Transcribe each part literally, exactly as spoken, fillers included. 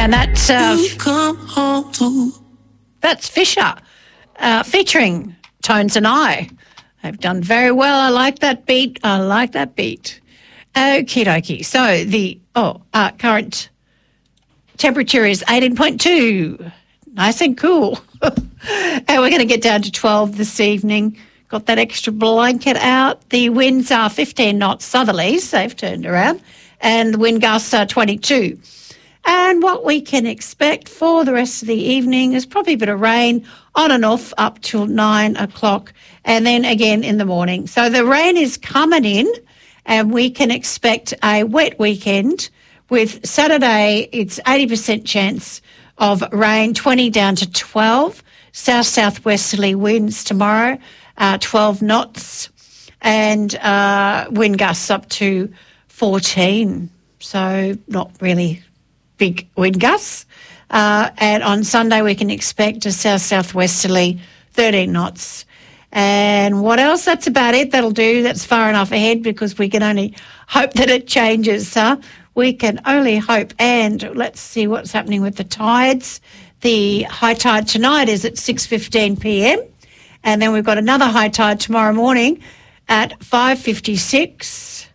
And that's uh, Come home to. that's Fisher uh, featuring Tones and I. They've done very well. I like that beat. I like that beat. Okie dokie. So the oh uh, current temperature is eighteen point two. Nice and cool. And we're going to get down to twelve this evening. Got that extra blanket out. The winds are fifteen knots southerlies. They've turned around. And the wind gusts are twenty-two. And what we can expect for the rest of the evening is probably a bit of rain on and off up till nine o'clock and then again in the morning. So the rain is coming in and we can expect a wet weekend with Saturday. It's eighty percent chance of rain, twenty down to twelve. South-southwesterly winds tomorrow, uh, twelve knots, and uh, wind gusts up to fourteen. So not really big wind gusts. Uh, and on Sunday we can expect a south-southwesterly thirteen knots. And what else? That's about it. That'll do. That's far enough ahead because we can only hope that it changes. Huh? We can only hope. And let's see what's happening with the tides. The high tide tonight is at six fifteen p.m. And then we've got another high tide tomorrow morning at five fifty-six.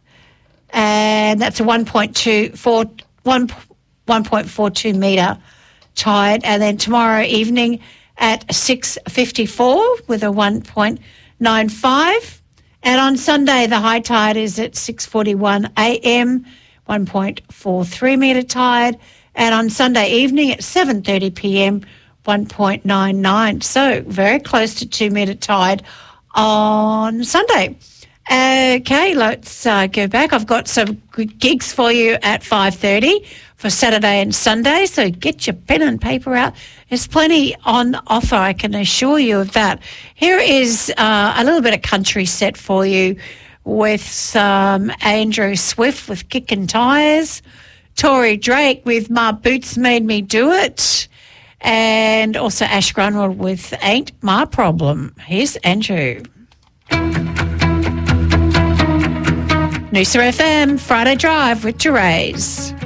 And that's a one point two four, one point four two metre tide. And then tomorrow evening at six fifty-four with a one point nine five. And on Sunday, the high tide is at six forty-one a.m., one point four three metre tide. And on Sunday evening at seven thirty p.m., one point nine nine. So very close to two metre tide on Sunday. Okay, let's uh, go back. I've got some good gigs for you at five thirty for Saturday and Sunday, so get your pen and paper out. There's plenty on offer, I can assure you of that. Here is uh, a little bit of country set for you with some Andrew Swift with Kickin' Tires, Tori Drake with My Boots Made Me Do It, and also Ash Grunwald with Ain't My Problem. Here's Andrew. Noosa F M, Friday Drive with Therese.